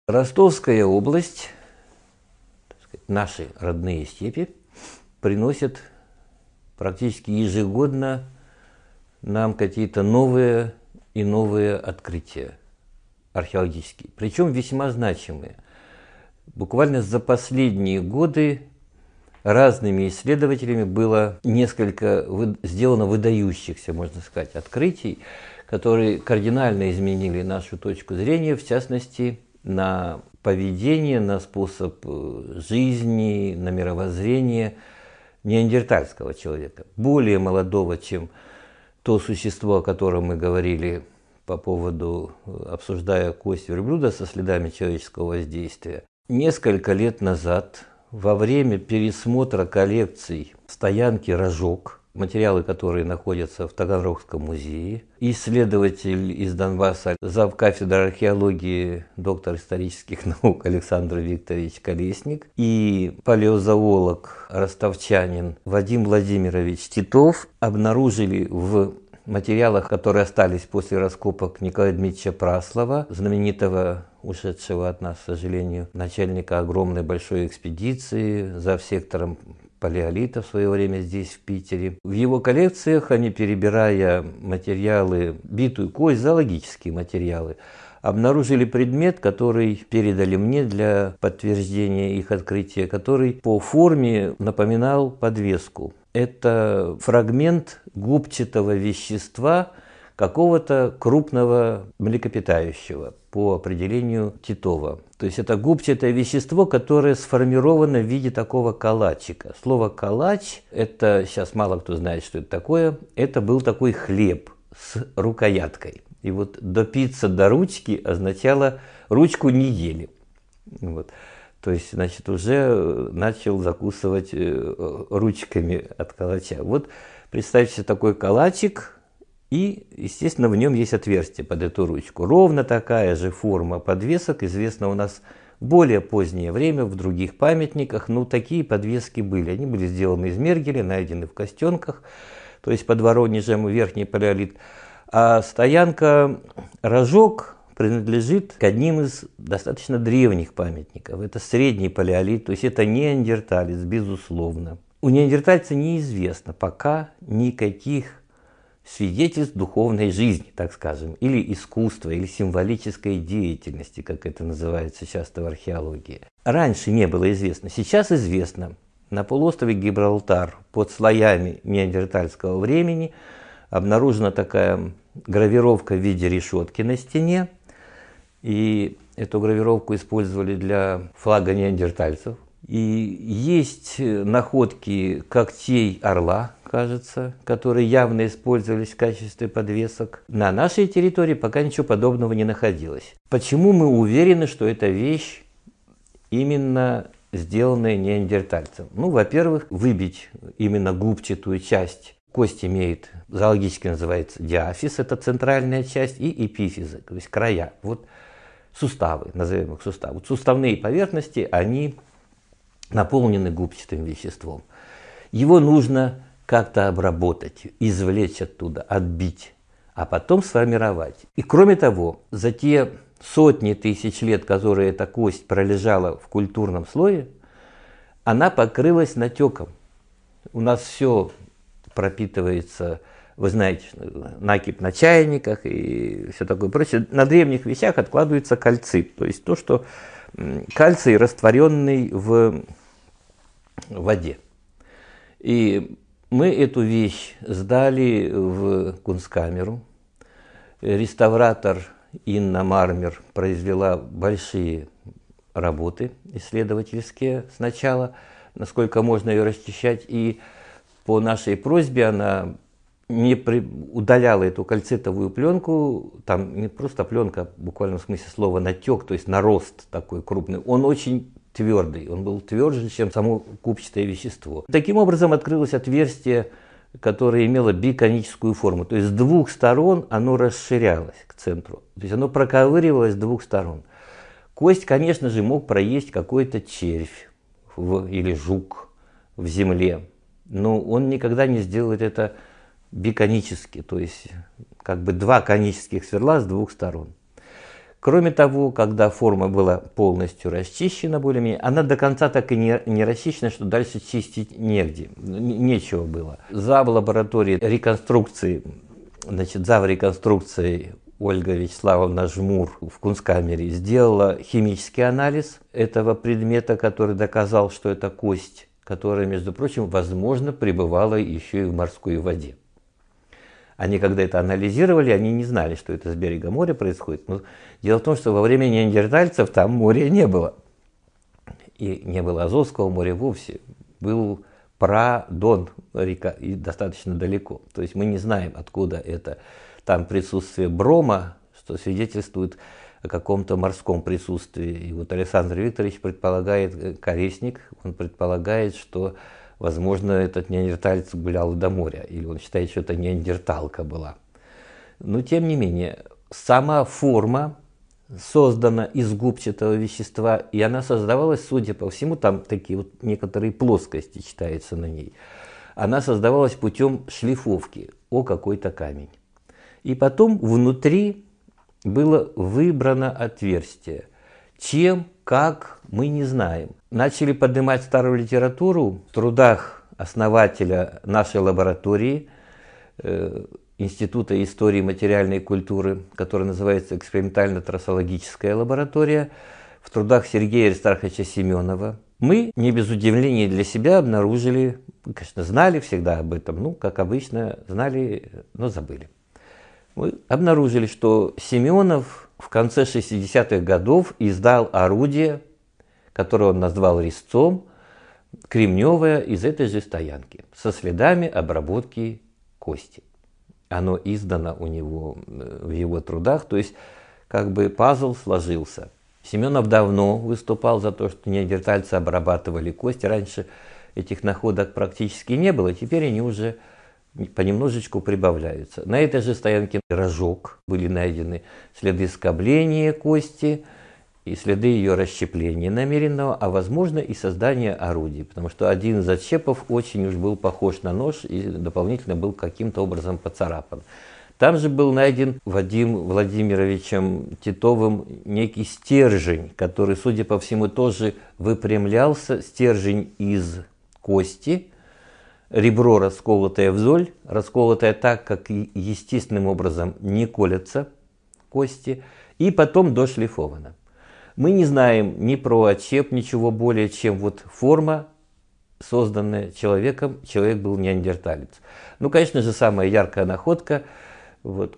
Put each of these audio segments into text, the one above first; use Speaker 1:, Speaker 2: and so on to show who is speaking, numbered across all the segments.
Speaker 1: Ростовская область, так сказать, наши родные степи, приносят практически ежегодно нам какие-то новые и новые открытия археологические, причем весьма значимые. Буквально за последние годы разными исследователями было несколько сделано выдающихся, можно сказать, открытий, которые кардинально изменили нашу точку зрения, в частности, на поведение, на способ жизни, на мировоззрение неандертальского человека, более молодого, чем то существо, о котором мы говорили по поводу, обсуждая кость верблюда со следами человеческого воздействия. Несколько лет назад, во время пересмотра коллекций стоянки «Рожок», материалы, которые находятся в Таганрогском музее, исследователь из Донбасса, завкафедры археологии, доктор исторических наук Александр Викторович Колесник и палеозоолог, ростовчанин Вадим Владимирович Титов обнаружили в материалах, которые остались после раскопок Николая Дмитриевича Праслова, знаменитого, ушедшего от нас, к сожалению, начальника огромной большой экспедиции за сектором палеолита в свое время здесь, в Питере. В его коллекциях они, перебирая материалы, битую кость, зоологические материалы, обнаружили предмет, который передали мне для подтверждения их открытия, который по форме напоминал подвеску. Это фрагмент губчатого вещества какого-то крупного млекопитающего по определению Титова. То есть это губчатое вещество, которое сформировано в виде такого калачика. Слово «калач» – это, сейчас мало кто знает, что это такое, это был такой хлеб с рукояткой. И вот допиться до ручки означало ручку не ели. Вот. То есть, значит, уже начал закусывать ручками от калача. Вот представьте себе такой калачик, и, естественно, в нем есть отверстие под эту ручку. Ровно такая же форма подвесок известна у нас в более позднее время в других памятниках. Ну, такие подвески были. Они были сделаны из мергеля, найдены в Костенках, то есть под Воронежем, верхний палеолит. А стоянка «Рожок» принадлежит к одним из достаточно древних памятников. Это средний палеолит, то есть это неандерталец, безусловно. У неандертальца неизвестно пока никаких свидетельств духовной жизни, так скажем, или искусства, или символической деятельности, как это называется часто в археологии. Раньше не было известно, сейчас известно. На полуострове Гибралтар под слоями неандертальского времени обнаружена такая гравировка в виде решетки на стене, и эту гравировку использовали для флага неандертальцев. И есть находки когтей орла, кажется, которые явно использовались в качестве подвесок. На нашей территории пока ничего подобного не находилось. Почему мы уверены, что эта вещь именно сделанная неандертальцем? Ну, во-первых, выбить именно губчатую часть. Кость имеет, зоологически называется диафиз, это центральная часть, и эпифизы, то есть края. Вот суставы, назовем их суставы. Вот суставные поверхности, они наполнены губчатым веществом. Его нужно как-то обработать, извлечь оттуда, отбить, а потом сформировать. И кроме того, за те сотни тысяч лет, которые эта кость пролежала в культурном слое, она покрылась натеком. У нас все пропитывается, вы знаете, накипь на чайниках и все такое прочее. На древних вещах откладывается кальцит, то есть то, что кальций, растворенный в воде. И мы эту вещь сдали в Кунсткамеру. Реставратор Инна Мармер произвела большие работы исследовательские сначала, насколько можно ее расчищать, и по нашей просьбе она не удаляла эту кальцитовую пленку, там не просто пленка, в буквальном смысле слова натек, то есть нарост такой крупный, он очень твердый, он был тверже, чем само губчатое вещество. Таким образом открылось отверстие, которое имело биконическую форму, то есть с двух сторон оно расширялось к центру, то есть оно проковыривалось с двух сторон. Кость, конечно же, мог проесть какой-то червь или жук в земле, но он никогда не сделает это биконически, то есть как бы два конических сверла с двух сторон. Кроме того, когда форма была полностью расчищена более-менее, она до конца так и не расчищена, что дальше чистить негде, нечего было. Зав. Лаборатории реконструкции, зав. Реконструкции Ольга Вячеславовна Жмур в Кунсткамере сделала химический анализ этого предмета, который доказал, что это кость, которая, между прочим, возможно, пребывала еще и в морской воде. Они, когда это анализировали, они не знали, что это с берега моря происходит. Но дело в том, что во время неандертальцев там моря не было. И не было Азовского моря вовсе. Был Пра-Дон, река, и достаточно далеко. То есть мы не знаем, откуда это. Там присутствие брома, что свидетельствует о каком-то морском присутствии. И вот Александр Викторович предполагает, Колесник, он предполагает, что возможно, этот неандерталец гулял до моря, или он считает, что это неандерталка была. Но, тем не менее, сама форма создана из губчатого вещества, и она создавалась, судя по всему, там такие вот некоторые плоскости читаются на ней. Она создавалась путем шлифовки о какой-то камень. И потом внутри было выбрано отверстие. Чем, как, мы не знаем. Начали поднимать старую литературу в трудах основателя нашей лаборатории, Института истории материальной культуры, который называется экспериментально-трассологическая лаборатория, в трудах Сергея Аристарховича Семенова. Мы, не без удивления для себя, обнаружили, конечно, знали всегда об этом, ну, как обычно, знали, но забыли. Мы обнаружили, что Семенов в конце 60-х годов издал орудие, которое он назвал резцом, кремневое, из этой же стоянки, со следами обработки кости. Оно издано у него в его трудах, то есть как бы пазл сложился. Семенов давно выступал за то, что неандертальцы обрабатывали кости. Раньше этих находок практически не было, теперь они уже понемножечку прибавляются. На этой же стоянке рожок были найдены следы скобления кости и следы ее расщепления намеренного, а возможно и создания орудий, потому что один из отщепов очень уж был похож на нож и дополнительно был каким-то образом поцарапан. Там же был найден Вадимом Владимировичем Титовым некий стержень, который, судя по всему, тоже выпрямлялся, стержень из кости, ребро, расколотое вдоль, расколотое так, как естественным образом не колятся кости, и потом дошлифовано. Мы не знаем ни про отщеп, ничего более, чем вот форма, созданная человеком, человек был неандерталец. Ну, конечно же, самая яркая находка, вот,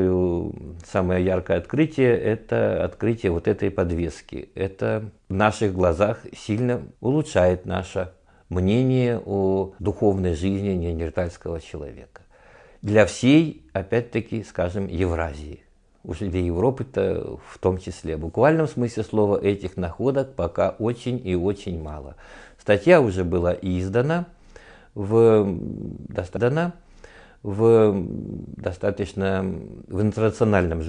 Speaker 1: самое яркое открытие, это открытие вот этой подвески. Это в наших глазах сильно улучшает наше мнение о духовной жизни неандертальского человека. Для всей, опять-таки, скажем, Евразии. Уж для Европы-то в том числе. В буквальном смысле слова этих находок пока очень и очень мало. Статья уже была издана в интернациональном журнале.